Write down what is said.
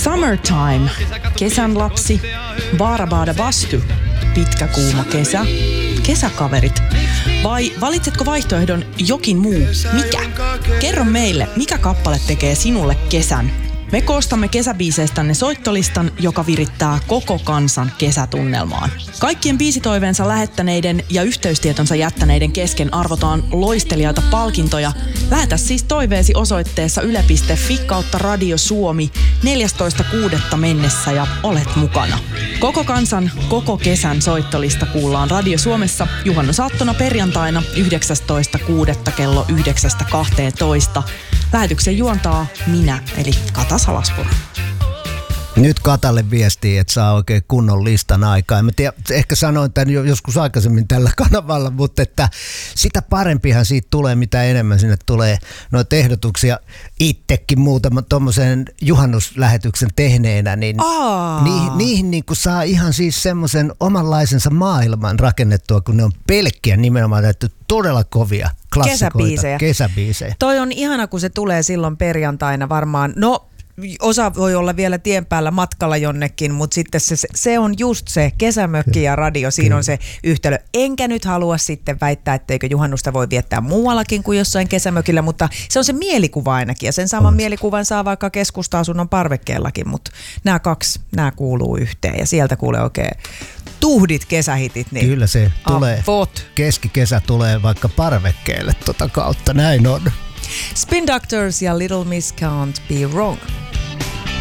Summertime, kesän lapsi, Baarabada Bastu, pitkä kuuma kesä, kesäkaverit. Vai valitsetko vaihtoehdon jokin muu? Mikä? Kerro meille, mikä kappale tekee sinulle kesän? Me koostamme kesäbiiseistänne soittolistan, joka virittää koko kansan kesätunnelmaan. Kaikkien biisitoiveensa lähettäneiden ja yhteystietonsa jättäneiden kesken arvotaan loistelijaita palkintoja. Lähetä siis toiveesi osoitteessa yle.fi/Radio Suomi 14.6. mennessä ja olet mukana. Koko kansan, koko kesän soittolista kuullaan Radio Suomessa juhannusaattona perjantaina 19.6. kello 9.12. Lähetyksen juontaa minä, eli Kata Salaspuro. Nyt Katalle viestii, että saa oikein kunnon listan aikaa. Mä tiedän, ehkä sanoin tämän jo joskus aikaisemmin tällä kanavalla, mutta että sitä parempihan siitä tulee, mitä enemmän sinne tulee noita ehdotuksia. Itsekin muutaman tommosen juhannuslähetyksen tehneenä, niin niihin niin kuin saa ihan siis semmoisen omanlaisensa maailman rakennettua, kun ne on pelkkiä nimenomaan todella kovia klassikoita, kesäbiisejä. Toi on ihana, kun se tulee silloin perjantaina varmaan. No, osa voi olla vielä tien päällä matkalla jonnekin, mutta sitten se on just se kesämökki ja radio, siinä on se yhtälö. Enkä nyt halua sitten väittää, etteikö juhannusta voi viettää muuallakin kuin jossain kesämökillä, mutta se on se mielikuva ainakin ja sen saman mielikuvan saa vaikka keskusta-asunnon parvekkeellakin, mutta nämä kuuluu yhteen ja sieltä kuulee oikein tuhdit kesähitit. Niin kyllä se tulee, keskikesä tulee vaikka parvekkeelle kautta, näin on. Spin Doctors ja Little Miss Can't Be Wrong.